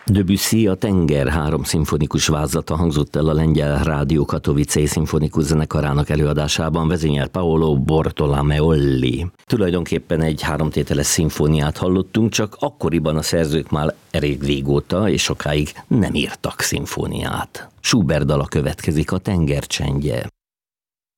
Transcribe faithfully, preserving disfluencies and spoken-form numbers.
Debussy, a Tenger három szimfonikus vázlata hangzott el a lengyel rádió Katowice szimfonikus zenekarának előadásában, vezényel Paolo Bortolomeoli. Tulajdonképpen egy háromtételes szimfóniát hallottunk, csak akkoriban a szerzők már elég régóta és sokáig nem írtak szimfóniát. Schubert dala következik, a Tenger csendje.